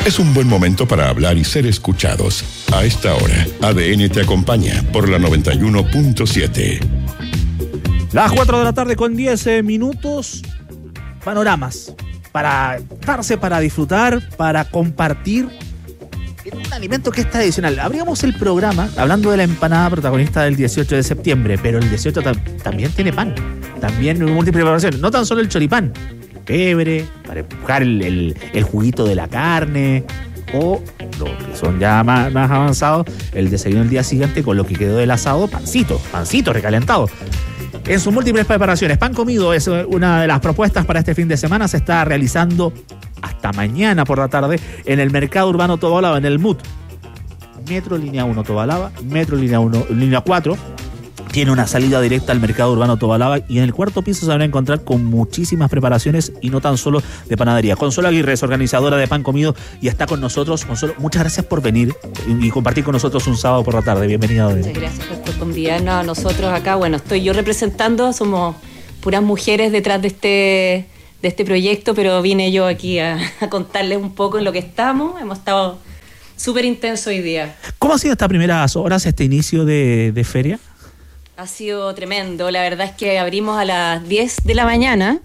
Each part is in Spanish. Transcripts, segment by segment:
Es un buen momento para hablar y ser escuchados. A esta hora, ADN te acompaña por la 91.7. Las 4 de la tarde con 10 minutos. Panoramas para darse, para disfrutar, para compartir un alimento que es tradicional. Abríamos el programa hablando de la empanada protagonista del 18 de septiembre, pero el 18 también tiene pan. También múltiples preparaciones. No tan solo el choripán. Pebre, para empujar el juguito de la carne, o lo que son ya más avanzados, el desayuno del día siguiente con lo que quedó del asado, pancito recalentado. En sus múltiples preparaciones, pan comido es una de las propuestas para este fin de semana. Se está realizando hasta mañana por la tarde en el Mercado Urbano Tobalaba, en el MUT. Metro Línea 1 Tobalaba, Metro Línea 1, Línea 4. Tiene una salida directa al Mercado Urbano Tobalaba y en el cuarto piso se van a encontrar con muchísimas preparaciones y no tan solo de panadería. Consuelo Aguirre es organizadora de Pan Comido y está con nosotros. Consuelo, muchas gracias por venir y compartir con nosotros un sábado por la tarde. Bienvenida. Muchas gracias por convidarnos a nosotros acá. Bueno, estoy yo representando, somos puras mujeres detrás de este proyecto, pero vine yo aquí a contarles un poco en lo que estamos. Hemos estado súper intensos hoy día. ¿Cómo ha sido estas primeras horas, este inicio de feria? Ha sido tremendo. La verdad es que abrimos a las 10 de la mañana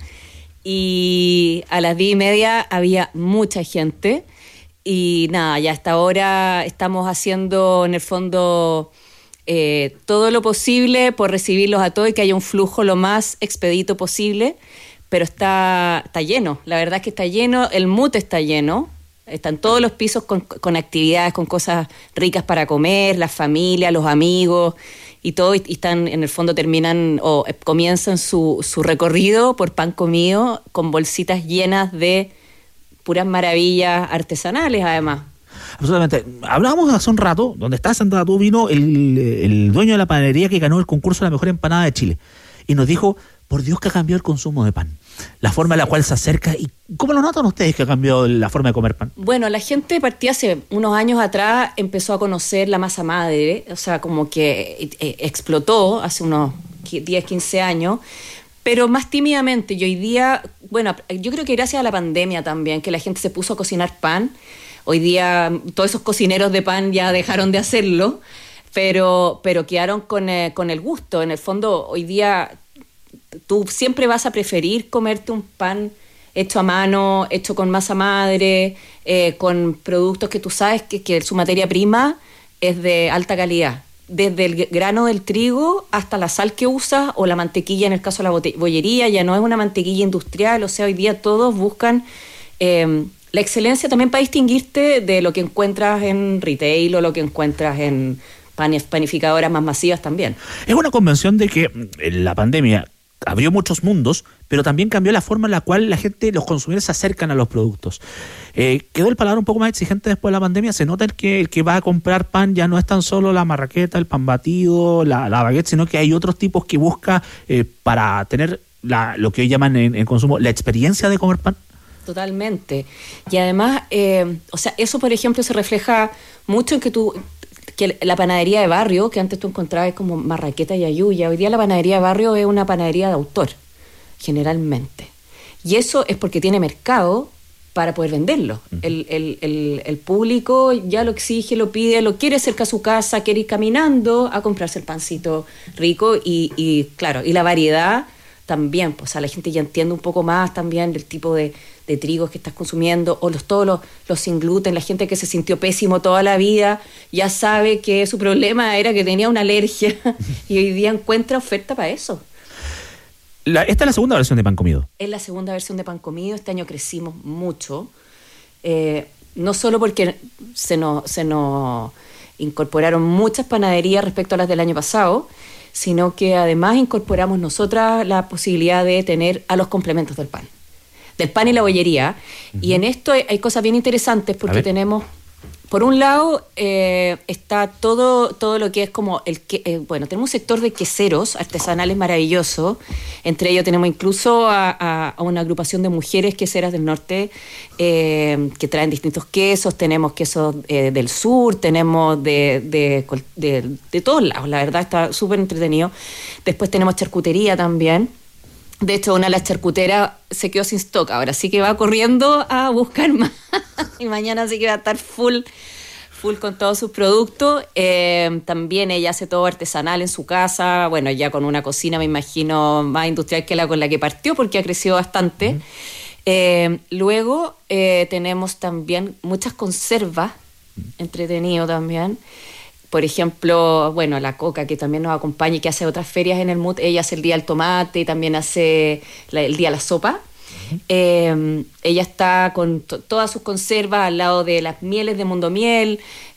y a las 10:30 había mucha gente. Y nada, ya hasta ahora estamos haciendo en el fondo todo lo posible por recibirlos a todos y que haya un flujo lo más expedito posible. Pero está lleno. La verdad es que está lleno. El MUT está lleno. Están todos los pisos con actividades, con cosas ricas para comer, las familias, los amigos y todo, y están, en el fondo terminan o comienzan su recorrido por Pan Comido con bolsitas llenas de puras maravillas artesanales, además. Absolutamente. Hablábamos hace un rato, donde está sentada tú, vino el dueño de la panadería que ganó el concurso de la mejor empanada de Chile y nos dijo, por Dios que ha cambiado el consumo de pan, la forma en la cual se acerca. ¿Y cómo lo notan ustedes que ha cambiado la forma de comer pan? Bueno, la gente partía hace unos años atrás, empezó a conocer la masa madre, o sea, como que explotó hace unos 10, 15 años, pero más tímidamente. Y hoy día, bueno, yo creo que gracias a la pandemia también, que la gente se puso a cocinar pan. Hoy día todos esos cocineros de pan ya dejaron de hacerlo, pero quedaron con el gusto. En el fondo, hoy día tú siempre vas a preferir comerte un pan hecho a mano, hecho con masa madre, con productos que tú sabes que su materia prima es de alta calidad. Desde el grano del trigo hasta la sal que usas o la mantequilla, en el caso de la bollería, ya no es una mantequilla industrial. O sea, hoy día todos buscan la excelencia también para distinguirte de lo que encuentras en retail o lo que encuentras en panificadoras más masivas también. Es una convención de que la pandemia abrió muchos mundos, pero también cambió la forma en la cual la gente, los consumidores se acercan a los productos. Quedó el paladar un poco más exigente después de la pandemia. Se nota el que va a comprar pan ya no es tan solo la marraqueta, el pan batido, la baguette, sino que hay otros tipos que busca para tener lo que hoy llaman en consumo la experiencia de comer pan. Totalmente. Y además, o sea, eso por ejemplo se refleja mucho en que la panadería de barrio, que antes tú encontrabas como marraqueta y ayuya, hoy día la panadería de barrio es una panadería de autor, generalmente. Y eso es porque tiene mercado para poder venderlo. El público ya lo exige, lo pide, lo quiere cerca a su casa, quiere ir caminando a comprarse el pancito rico y claro, y la variedad también, pues, o sea, la gente ya entiende un poco más también del tipo de trigos que estás consumiendo, o todos los sin gluten. La gente que se sintió pésimo toda la vida ya sabe que su problema era que tenía una alergia y hoy día encuentra oferta para eso. Esta es la segunda versión de Pan Comido. Es la segunda versión de Pan Comido. Este año crecimos mucho, no solo porque se nos incorporaron muchas panaderías respecto a las del año pasado, sino que además incorporamos nosotras la posibilidad de tener a los complementos del pan y la bollería. Y en esto hay cosas bien interesantes porque tenemos, por un lado, está todo lo que es como bueno, tenemos un sector de queseros artesanales maravillosos. Entre ellos tenemos incluso a una agrupación de mujeres queseras del norte que traen distintos quesos. Tenemos quesos del sur, tenemos de todos lados. La verdad está súper entretenido. Después tenemos charcutería también. De hecho, una de las charcuteras se quedó sin stock ahora, así que va corriendo a buscar más. Y mañana sí que va a estar full con todos sus productos. También ella hace todo artesanal en su casa, bueno, ya con una cocina, me imagino, más industrial que la con la que partió, porque ha crecido bastante. Luego tenemos también muchas conservas, entretenido también. Por ejemplo, bueno, la Coca, que también nos acompaña y que hace otras ferias en el MUT, ella hace el Día del Tomate y también hace el Día de la Sopa. Ella está con todas sus conservas al lado de las mieles de Mundo Miel.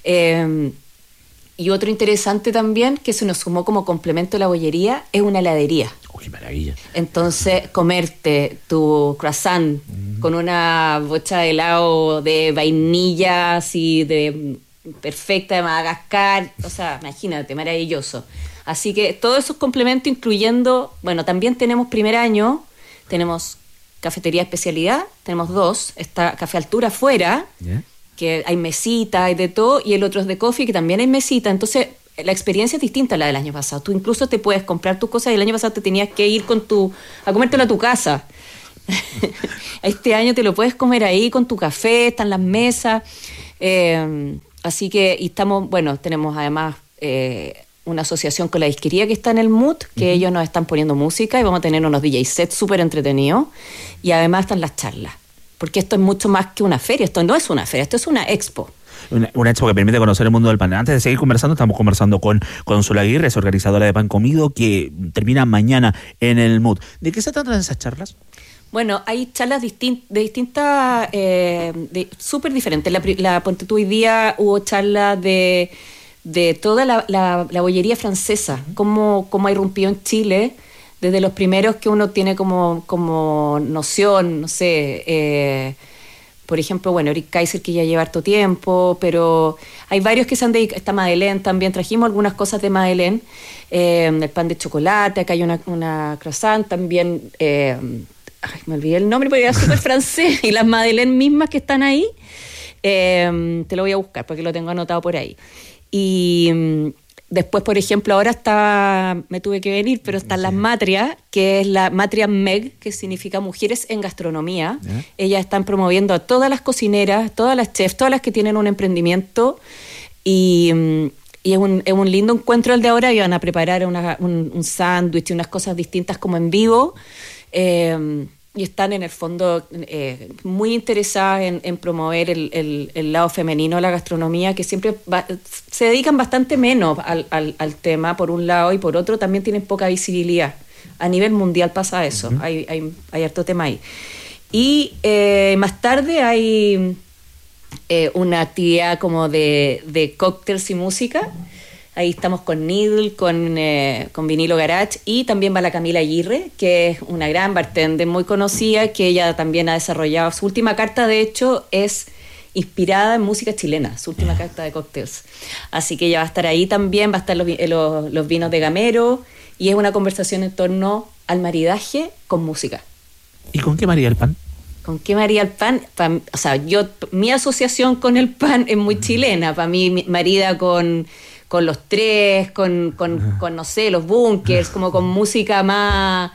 Y otro interesante también, que se nos sumó como complemento de la bollería, es una heladería. ¡Qué maravilla! Entonces, comerte tu croissant con una bocha de helado de vainilla, así de perfecta, de Madagascar, o sea, imagínate, maravilloso. Así que todos esos complementos, incluyendo, bueno, también tenemos primer año, tenemos cafetería especialidad, tenemos 2, está Café Altura afuera, que hay mesita y de todo, y el otro es de coffee, que también hay mesita. Entonces la experiencia es distinta a la del año pasado. Tú incluso te puedes comprar tus cosas, y el año pasado te tenías que ir a comértelo a tu casa. Este año te lo puedes comer ahí con tu café, están las mesas. Así que, y estamos, bueno, tenemos además una asociación con la disquería que está en el MUT, que ellos nos están poniendo música y vamos a tener unos DJ sets súper entretenidos, y además están las charlas, porque esto es mucho más que una feria, esto no es una feria, esto es una expo. Una expo que permite conocer el mundo del pan. Antes de seguir conversando, estamos conversando con Sol Aguirre, es organizadora de Pan Comido, que termina mañana en el MUT. ¿De qué se tratan esas charlas? Bueno, hay charlas distintas, súper diferentes. Ponte tú, hoy día hubo charlas de toda la bollería francesa, cómo ha irrumpido en Chile, desde los primeros que uno tiene como noción, no sé, por ejemplo, bueno, Eric Kaiser, que ya lleva harto tiempo, pero hay varios que se han dedicado. Está Madeleine también, trajimos algunas cosas de Madeleine, el pan de chocolate, acá hay una croissant también, me olvidé el nombre porque era súper francés, y las Madeleine mismas que están ahí, te lo voy a buscar porque lo tengo anotado por ahí. Y después, por ejemplo, ahora me tuve que venir, pero están las Matrias, que es la Matria Meg, que significa Mujeres en Gastronomía. Ellas están promoviendo a todas las cocineras, todas las chefs, todas las que tienen un emprendimiento, y es un lindo encuentro el de ahora, y van a preparar un sándwich y unas cosas distintas como en vivo. Y están en el fondo muy interesadas en promover el lado femenino de la gastronomía, que siempre se dedican bastante menos al tema, por un lado, y por otro también tienen poca visibilidad. A nivel mundial pasa eso, hay harto tema ahí. Y más tarde hay una actividad como de cócteles y música. Ahí estamos con Needle, con Vinilo Garage, y también va la Camila Aguirre, que es una gran bartender muy conocida, que ella también ha desarrollado. Su última carta, de hecho, es inspirada en música chilena, su última carta de cócteles. Así que ella va a estar ahí también, va a estar los vinos de Gamero, y es una conversación en torno al maridaje con música. ¿Y con qué maría el pan? ¿Con qué maría el pan? O sea, mi asociación con el pan es muy chilena. Para mí, marida con los Tres, con no sé, los Bunkers, como con música más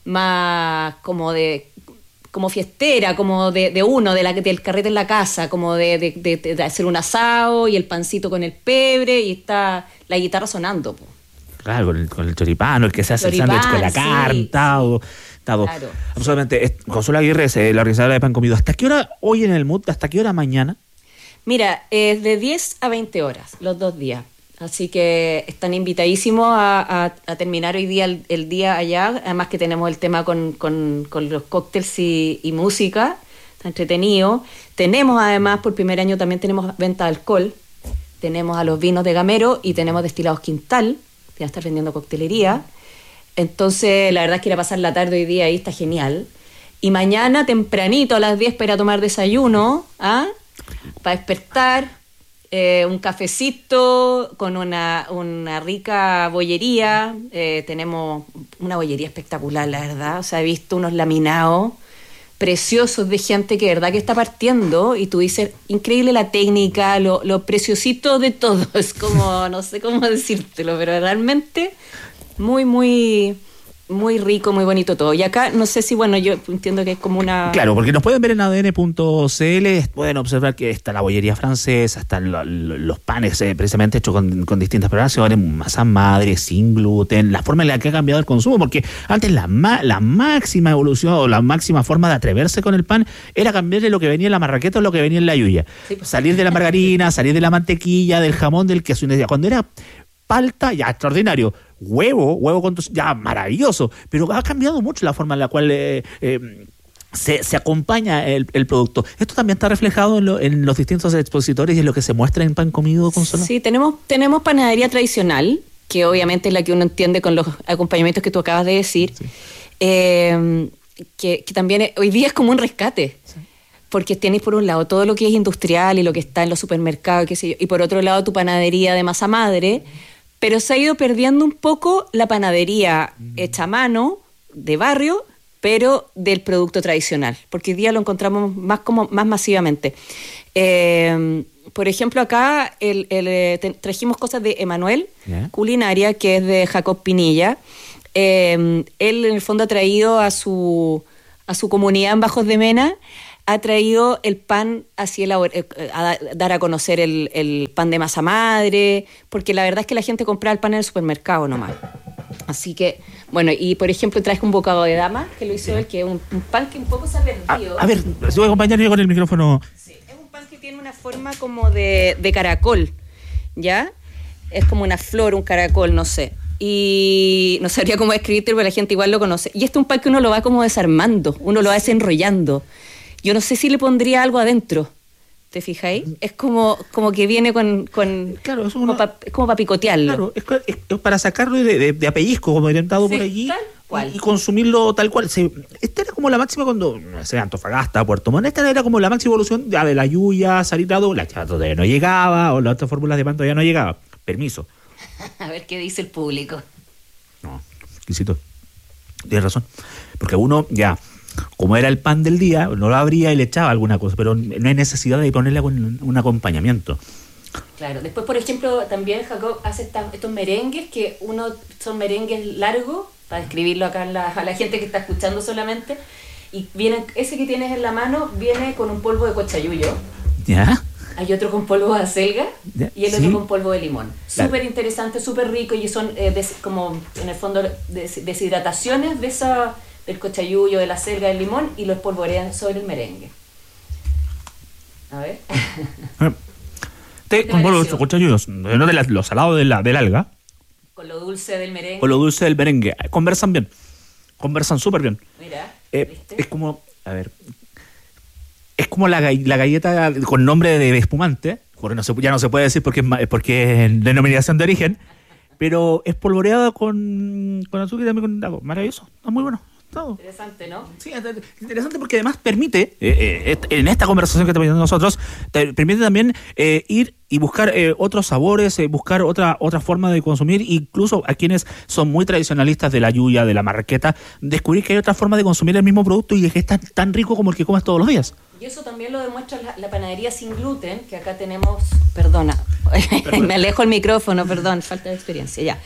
como fiestera, como del carrete en la casa, como de hacer un asado y el pancito con el pebre, y está la guitarra sonando. Claro, con el choripán, el que se hace el sándwich con la carne, todo. Claro. Absolutamente. Sol Aguirre es la organizadora de Pan Comido. ¿Hasta qué hora hoy en el MUT? ¿Hasta qué hora mañana? Mira, es de 10 a 20 horas, los 2 días. Así que están invitadísimos a terminar hoy día el día allá. Además que tenemos el tema con los cócteles y música. Está entretenido. Tenemos además, por primer año también tenemos venta de alcohol. Tenemos a los vinos de Gamero y tenemos destilados Quintal. Ya está vendiendo coctelería. Entonces, la verdad es que ir a pasar la tarde hoy día ahí está genial. Y mañana tempranito a las 10 para tomar desayuno, para despertar. Un cafecito con una rica bollería. Tenemos una bollería espectacular, la verdad. O sea, he visto unos laminados preciosos de gente que de verdad que está partiendo, y tú dices, increíble la técnica, lo preciosito de todo. Es como, no sé cómo decírtelo, pero realmente muy, muy, muy rico, muy bonito todo. Y acá, no sé si, bueno, yo entiendo que es como una... Claro, porque nos pueden ver en adn.cl, pueden observar que está la bollería francesa, están los panes precisamente hechos con distintas preparaciones, masa madre, sin gluten, la forma en la que ha cambiado el consumo, porque antes la máxima evolución o la máxima forma de atreverse con el pan era cambiarle lo que venía en la marraqueta o lo que venía en la yuya. Sí, pues. Salir de la margarina, salir de la mantequilla, del jamón, del queso. Cuando era palta, ya extraordinario. Huevo con ya maravilloso, pero ha cambiado mucho la forma en la cual se acompaña el producto. Esto también está reflejado en los distintos expositores y en lo que se muestra en Pan Comido, Consuelo. Sí, tenemos panadería tradicional, que obviamente es la que uno entiende con los acompañamientos que tú acabas de decir, sí. Que también hoy día es como un rescate. Sí. Porque tienes por un lado todo lo que es industrial y lo que está en los supermercados, qué sé yo, y por otro lado tu panadería de masa madre, pero se ha ido perdiendo un poco la panadería hecha a mano, de barrio, pero del producto tradicional, porque hoy día lo encontramos más masivamente. Por ejemplo, acá trajimos cosas de Emanuel, culinaria, que es de Jacob Pinilla. Él en el fondo ha traído a su comunidad en Bajos de Mena, ha traído el pan así a dar a conocer el pan de masa madre, porque la verdad es que la gente compraba el pan en el supermercado nomás. Así que, bueno, y por ejemplo traje un bocado de dama, que lo hizo él, que es un pan que un poco se ha perdido. A ver, te voy a acompañar yo con el micrófono. Sí, es un pan que tiene una forma como de caracol, ¿ya? Es como una flor, un caracol, no sé. Y no sabría cómo describirte, pero la gente igual lo conoce. Y este es un pan que uno lo va como desarmando, uno lo va desenrollando. Yo no sé si le pondría algo adentro, ¿te fijáis? Es como que viene con claro, es como para picotearlo. Claro, es para sacarlo de apellisco, como orientado por allí, y consumirlo tal cual. Esta era como la máxima cuando, no sé, Antofagasta, Puerto Montt, esta era como la máxima evolución de la yuya, salitado, la chata todavía no llegaba, o las otras fórmulas de pan todavía no llegaba. Permiso. A ver qué dice el público. No, exquisito. Tienes razón. Porque uno ya... Como era el pan del día, no lo abría y le echaba alguna cosa, pero no hay necesidad de ponerle un acompañamiento. Claro, después por ejemplo también Jacob hace estos merengues, que son merengues largos, para describirlo acá a la gente que está escuchando solamente, y ese que tienes en la mano viene con un polvo de cochayuyo. ¿Ya? Hay otro con polvo de acelga y el otro con polvo de limón. Claro. Súper interesante, súper rico, y son como en el fondo deshidrataciones del cochayuyo, de la selga, del limón, y lo espolvorean sobre el merengue. A ver. Con polvo de cochayuyos, no de lo salado del alga. Con lo dulce del merengue. Con lo dulce del merengue. Conversan bien. Conversan súper bien. Mira, es como, a ver, es como la galleta con nombre de espumante, ya no se puede decir porque es denominación de origen, pero espolvoreada con azúcar y también con agua. Maravilloso, está muy bueno. Todo. Interesante, ¿no? Sí, interesante porque además permite, en esta conversación que estamos teniendo nosotros, te permite también ir y buscar otros sabores, buscar otra forma de consumir, incluso a quienes son muy tradicionalistas de la yuya, de la marraqueta, descubrir que hay otra forma de consumir el mismo producto y que es tan rico como el que comes todos los días. Y eso también lo demuestra la panadería sin gluten, que acá tenemos... Perdona. Me alejo el micrófono, perdón, falta de experiencia, ya.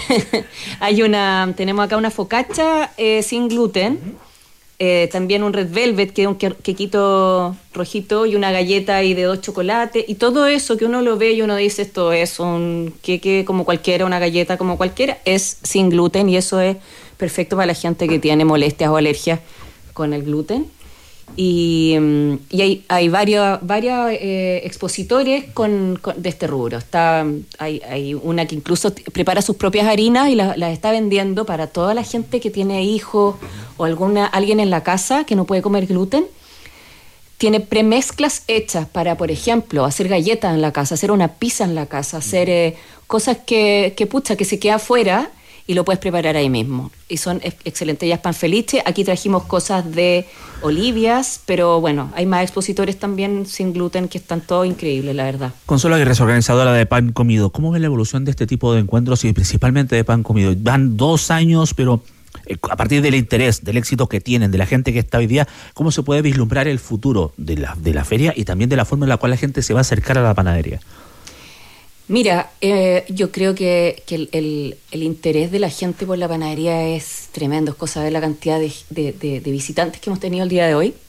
Tenemos acá una focaccia sin gluten, también un red velvet, que es un quequito rojito, y una galleta y de 2 chocolates, y todo eso que uno lo ve y uno dice, esto es un queque como cualquiera, una galleta como cualquiera, es sin gluten, y eso es perfecto para la gente que tiene molestias o alergias con el gluten. Y hay varios expositores de este rubro. Hay una que incluso prepara sus propias harinas y las está vendiendo para toda la gente que tiene hijos o alguien en la casa que no puede comer gluten. Tiene premezclas hechas para, por ejemplo, hacer galletas en la casa, hacer una pizza en la casa, hacer cosas que se queda afuera, y lo puedes preparar ahí mismo. Y son excelentes. Ellas pan felice. Aquí trajimos cosas de Olivias, pero bueno, hay más expositores también sin gluten que están todos increíbles, la verdad. Consuelo Aguirre, organizadora de Pan Comido. ¿Cómo ves la evolución de este tipo de encuentros y principalmente de Pan Comido? Van 2 años, pero a partir del interés, del éxito que tienen, de la gente que está hoy día, ¿cómo se puede vislumbrar el futuro de la feria y también de la forma en la cual la gente se va a acercar a la panadería? Mira, yo creo que el interés de la gente por la panadería es tremendo. Es cosa de la cantidad de visitantes que hemos tenido el día de hoy.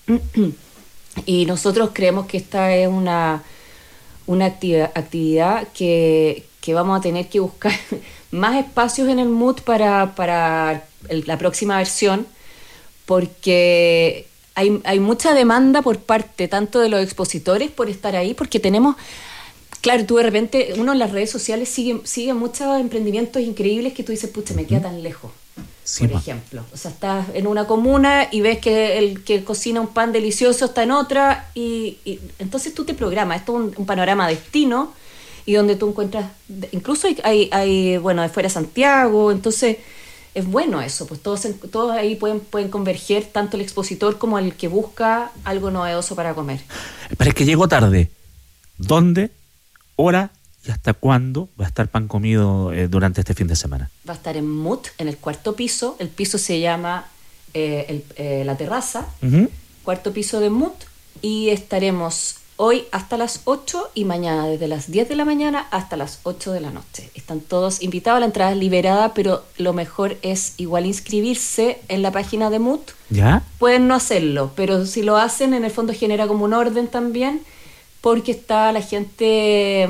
Y nosotros creemos que esta es una actividad que vamos a tener que buscar más espacios en el MUT para la próxima versión, porque hay mucha demanda por parte tanto de los expositores por estar ahí, porque tenemos... Claro, tú de repente, uno en las redes sociales sigue muchos emprendimientos increíbles que tú dices, pucha, me queda tan lejos, sí, por ejemplo. O sea, estás en una comuna y ves que el que cocina un pan delicioso está en otra y entonces tú te programas. Esto es un panorama destino y donde tú encuentras, incluso hay bueno, de fuera de Santiago, entonces es bueno eso, pues todos ahí pueden converger, tanto el expositor como el que busca algo novedoso para comer. Pero es que llegó tarde. ¿Dónde? ¿Hora y hasta cuándo va a estar Pan Comido durante este fin de semana? Va a estar en MUT, en el 4º piso. El piso se llama La Terraza, 4º piso de MUT. Y estaremos hoy hasta las 8 y mañana desde las 10 de la mañana hasta las 8 de la noche. Están todos invitados, la entrada es liberada, pero lo mejor es igual inscribirse en la página de MUT. ¿Ya? Pueden no hacerlo, pero si lo hacen, en el fondo genera como un orden también, porque está la gente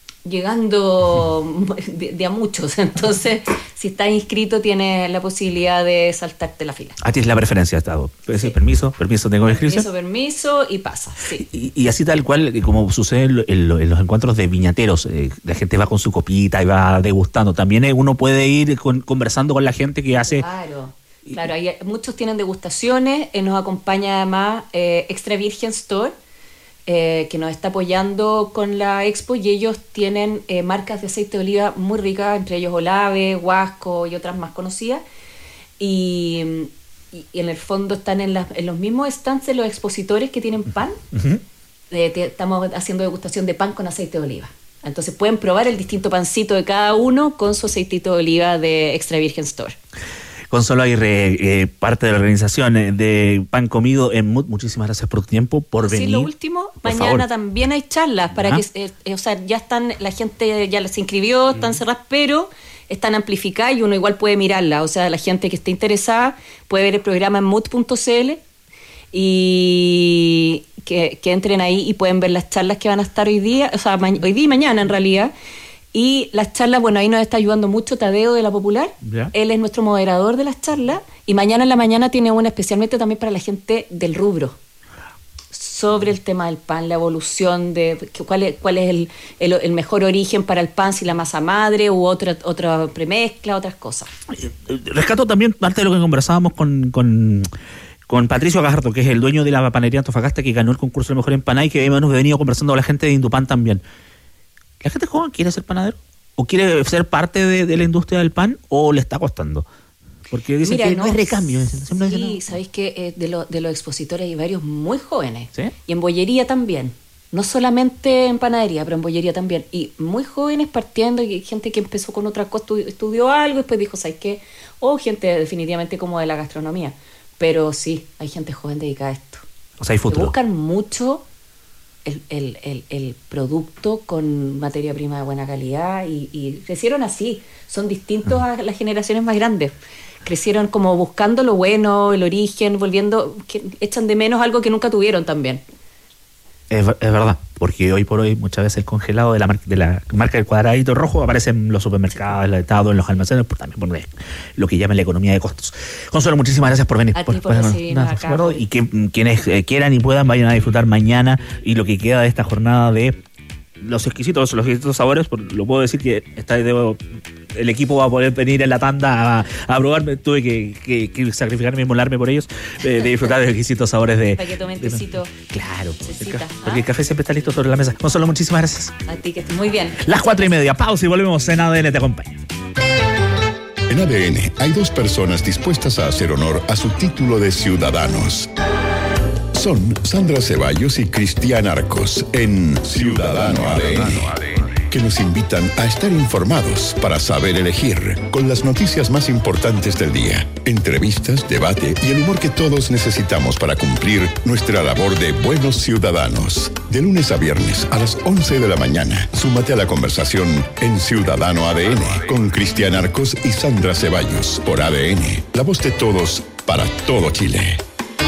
llegando de a muchos. Entonces, si estás inscrito, tienes la posibilidad de saltarte la fila. Ah, tienes la preferencia, Estado. Sí. Permiso, tengo inscripción. Permiso y pasa, sí. Y así tal cual, como sucede en los encuentros de viñateros, la gente va con su copita y va degustando. También uno puede ir conversando con la gente que hace... Claro, muchos tienen degustaciones. Nos acompaña además Extra Virgen Store, que nos está apoyando con la expo, y ellos tienen marcas de aceite de oliva muy ricas, entre ellos Olave, Huasco y otras más conocidas, y en el fondo están en los mismos stands de los expositores que tienen pan. Estamos haciendo degustación de pan con aceite de oliva, entonces pueden probar el distinto pancito de cada uno con su aceitito de oliva de Extra Virgen Store. Consuelo Aguirre, parte de la organización de Pan Comido en MUT, muchísimas gracias por tu tiempo, por venir. Sí, lo último, mañana también hay charlas para que, o sea, ya están, la gente ya se inscribió, están cerradas, pero están amplificadas y uno igual puede mirarla. O sea, la gente que esté interesada puede ver el programa en mut.cl y que entren ahí y pueden ver las charlas que van a estar hoy día, o sea, hoy día y mañana en realidad. Y las charlas, bueno, ahí nos está ayudando mucho Tadeo de La Popular. ¿Ya? Él es nuestro moderador de las charlas. Y mañana en la mañana tiene una especialmente también para la gente del rubro, sobre el tema del pan, la evolución de cuál es el mejor origen para el pan, si la masa madre u otra premezcla, otras cosas. Rescato también parte de lo que conversábamos con Patricio Gajardo, que es el dueño de la panadería Antofagasta, que ganó el concurso de mejor empanada y que hemos venido conversando con la gente de Indupan también. ¿La gente joven quiere ser panadero? ¿O quiere ser parte de la industria del pan? ¿O le está costando? Porque dicen que no es recambio. Sí, sabéis que de los expositores hay varios muy jóvenes. ¿Sí? Y en bollería también. No solamente en panadería, pero en bollería también. Y muy jóvenes partiendo, y gente que empezó con otra cosa, estudió algo y después dijo, ¿sabes qué? O gente definitivamente como de la gastronomía. Pero sí, hay gente joven dedicada a esto. O sea, hay futuro. Buscan mucho el producto con materia prima de buena calidad y crecieron así. Son distintos a las generaciones más grandes. Crecieron como buscando lo bueno, el origen, volviendo, que echan de menos algo que nunca tuvieron también. Es verdad, porque hoy por hoy muchas veces el congelado de la marca del cuadradito rojo aparece en los supermercados, en el estado, en los almacenes, también por lo que llaman la economía de costos. Consuelo, muchísimas gracias por venir. A ti por recibirnos acá. Y que quienes quieran y puedan vayan a disfrutar mañana y lo que queda de esta jornada de los exquisitos sabores. Lo puedo decir que el equipo va a poder venir en la tanda a probarme. Tuve que sacrificarme y molarme por ellos, de disfrutar de los exquisitos sabores de... Para que tomen tecito. Claro, porque el café siempre está listo sobre la mesa. Consuelo, muchísimas gracias. A ti, que estés muy bien. Las 4:30, pausa y volvemos en ADN Te Acompaña. En ADN hay dos personas dispuestas a hacer honor a su título de ciudadanos. Son Sandra Ceballos y Cristian Arcos en Ciudadano ADN. que nos invitan a estar informados para saber elegir, con las noticias más importantes del día, entrevistas, debate y el humor que todos necesitamos para cumplir nuestra labor de buenos ciudadanos. De lunes a viernes a las 11 de la mañana, súmate a la conversación en Ciudadano ADN con Cristian Arcos y Sandra Ceballos por ADN, la voz de todos para todo Chile.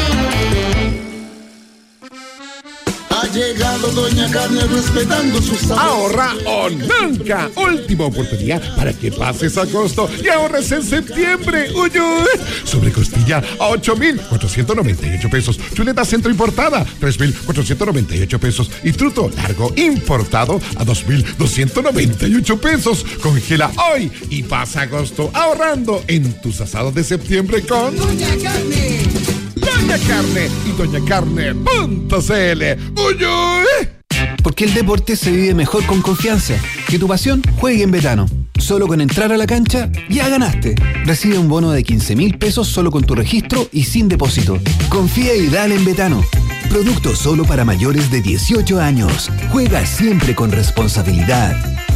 Ha llegado Doña Carne respetando sus sabores. Ahorra o nunca. Última oportunidad para que pases agosto y ahorres en septiembre. Uy, uy. Sobre costilla a 8,498 pesos. Chuleta centro importada 3,498 pesos. Y truto largo importado a 2,298 pesos. Congela hoy y pasa agosto ahorrando en tus asados de septiembre con Doña Carne. Doña Carne y doñacarne.cl. ¡Uy, uy! Porque el deporte se vive mejor con confianza. Que tu pasión juegue en Betano. Solo con entrar a la cancha, ya ganaste. Recibe un bono de 15,000 pesos solo con tu registro y sin depósito. Confía y dale en Betano. Producto solo para mayores de 18 años. Juega siempre con responsabilidad.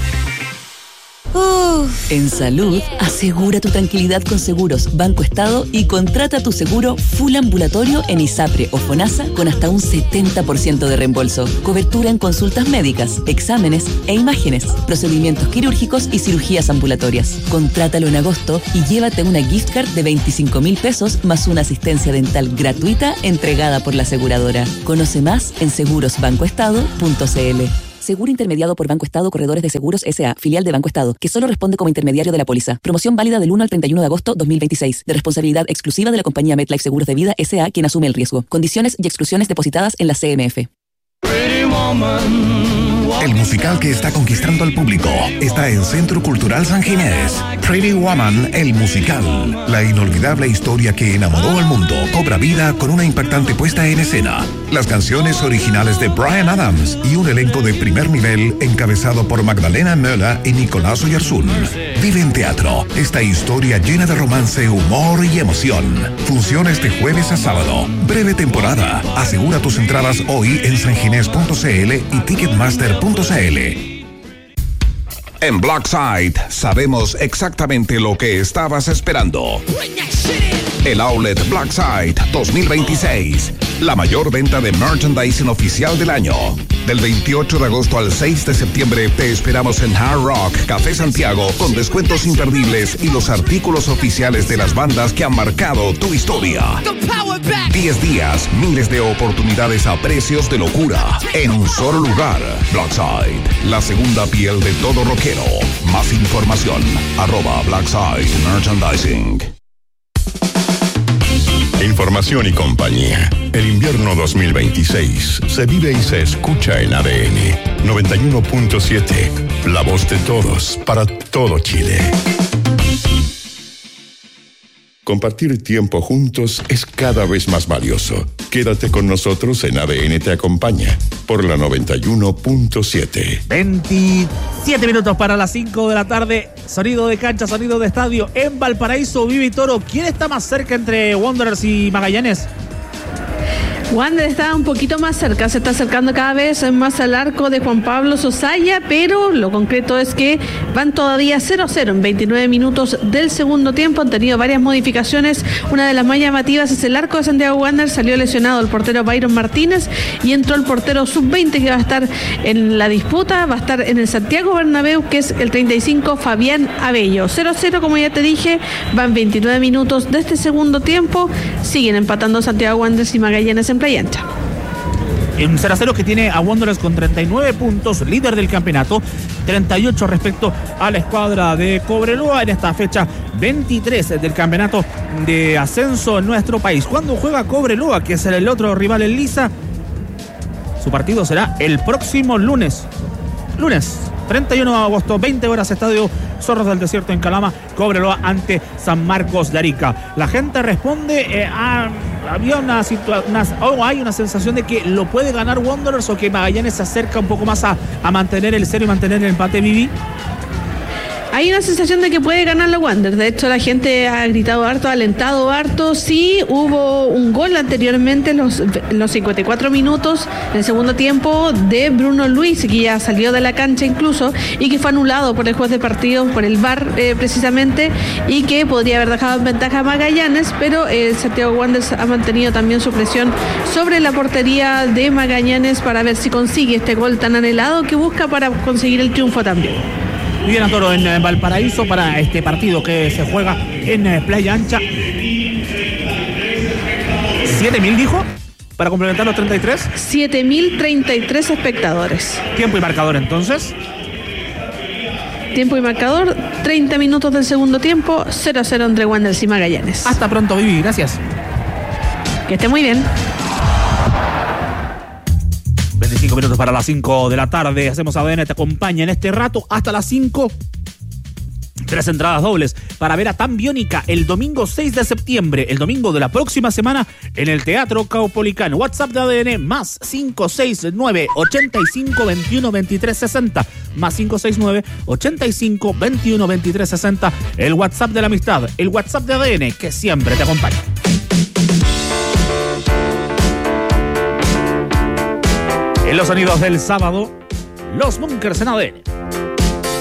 En salud, asegura tu tranquilidad con Seguros Banco Estado y contrata tu seguro full ambulatorio en ISAPRE o FONASA con hasta un 70% de reembolso. Cobertura en consultas médicas, exámenes e imágenes, procedimientos quirúrgicos y cirugías ambulatorias. Contrátalo en agosto y llévate una gift card de 25,000 pesos más una asistencia dental gratuita entregada por la aseguradora. Conoce más en segurosbancoestado.cl. Seguro intermediado por Banco Estado Corredores de Seguros S.A., filial de Banco Estado, que solo responde como intermediario de la póliza. Promoción válida del 1 al 31 de agosto 2026. De responsabilidad exclusiva de la compañía MetLife Seguros de Vida S.A., quien asume el riesgo. Condiciones y exclusiones depositadas en la CMF. El musical que está conquistando al público está en Centro Cultural San Ginés. Pretty Woman, el musical. La inolvidable historia que enamoró al mundo cobra vida con una impactante puesta en escena. Las canciones originales de Bryan Adams y un elenco de primer nivel encabezado por Magdalena Möller y Nicolás Oyarzún. Vive en teatro esta historia llena de romance, humor y emoción. Funciones de jueves a sábado. Breve temporada. Asegura tus entradas hoy en sanginés.cl y ticketmaster.cl. En Blackside sabemos exactamente lo que estabas esperando. El Outlet Blackside 2026. La mayor venta de merchandising oficial del año. Del 28 de agosto al 6 de septiembre te esperamos en Hard Rock Café Santiago con descuentos imperdibles y los artículos oficiales de las bandas que han marcado tu historia. 10 días, miles de oportunidades a precios de locura. En un solo lugar. Blackside, la segunda piel de todo rockero. Más información, @Blackside Merchandising. Información y compañía. El invierno 2026 se vive y se escucha en ADN 91.7. La voz de todos para todo Chile. Compartir tiempo juntos es cada vez más valioso. Quédate con nosotros en ADN Te Acompaña por la 91.7. 27 minutos para las 5 de la tarde. Sonido de cancha, sonido de estadio en Valparaíso, Vive y Toro. ¿Quién está más cerca entre Wanderers y Magallanes? Wander está un poquito más cerca, se está acercando cada vez más al arco de Juan Pablo Sosaya, pero lo concreto es que van todavía 0-0 en 29 minutos del segundo tiempo. Han tenido varias modificaciones. Una de las más llamativas es el arco de Santiago Wander. Salió lesionado el portero Byron Martínez y entró el portero sub-20 que va a estar en la disputa. Va a estar en el Santiago Bernabéu, que es el 35, Fabián Abello. 0-0, como ya te dije, van 29 minutos de este segundo tiempo. Siguen empatando Santiago Wanderers y Magallanes en Playa Ancha. Un 0-0 que tiene a Wanderers con 39 puntos, líder del campeonato, 38 respecto a la escuadra de Cobreloa en esta fecha 23 del campeonato de ascenso en nuestro país. Cuando juega Cobreloa, que es el otro rival en liza, su partido será el próximo lunes 31 de agosto, 20 horas, estadio Zorros del Desierto en Calama, Cobreloa ante San Marcos de Arica. La gente responde había hay una sensación de que lo puede ganar Wanderers o que Magallanes se acerca un poco más a mantener el cero y mantener el empate, Vivi. Hay una sensación de que puede ganar la Wander. De hecho, la gente ha gritado harto, ha alentado harto. Sí, hubo un gol anteriormente en los 54 minutos del segundo tiempo de Bruno Luis, que ya salió de la cancha incluso, y que fue anulado por el juez de partido, por el VAR precisamente, y que podría haber dejado en ventaja a Magallanes, pero Santiago Wanderers ha mantenido también su presión sobre la portería de Magallanes para ver si consigue este gol tan anhelado que busca para conseguir el triunfo también. Bien, Toro, en Valparaíso para este partido que se juega en Playa Ancha. 7.000 dijo, para complementar los 33. 7.033 espectadores. Tiempo y marcador entonces. Tiempo y marcador, 30 minutos del segundo tiempo, 0-0 entre Wanderers y Magallanes. Hasta pronto, Vivi, gracias. Que esté muy bien. 25 minutos para las 5 de la tarde. Hacemos ADN, te acompaña en este rato hasta las 5. 3 entradas dobles para ver a Tan Biónica el domingo 6 de septiembre, el domingo de la próxima semana, en el Teatro Caupolicán. WhatsApp de ADN más 569 85 21 23 60 más 569 85 21 23 60. El WhatsApp de la amistad, el WhatsApp de ADN que siempre te acompaña. En los sonidos del sábado, los Bunkers en ADN.